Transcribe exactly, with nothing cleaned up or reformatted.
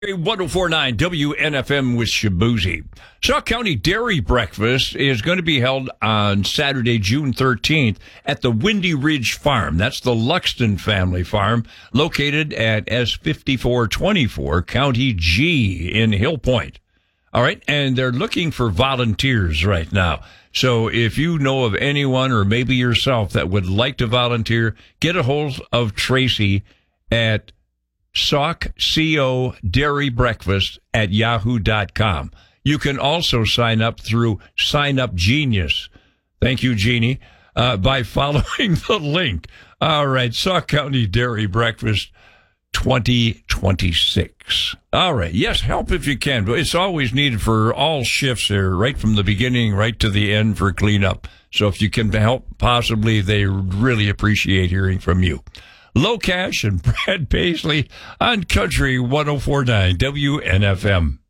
ten forty-nine W N F M with Shabuzi. Sauk County Dairy Breakfast is going to be held on Saturday, June thirteenth at the Windy Ridge Farm. That's the Luxton family farm located at S fifty-four twenty-four County G in Hill Point. All right. And they're looking for volunteers right now. So if you know of anyone or maybe yourself that would like to volunteer, get a hold of Tracy at Sauk Co Dairy Breakfast at yahoo dot com. You can also sign up through Sign Up Genius. Thank you, Jeannie, uh, by following the link. All right, Sauk County Dairy Breakfast twenty twenty-six. All right, yes, help if you can, but it's always needed for all shifts here, right from the beginning right to the end for cleanup. So if you can help, possibly, they really appreciate hearing from you. Low Cash and Brad Paisley on Country ten forty-nine W N F M.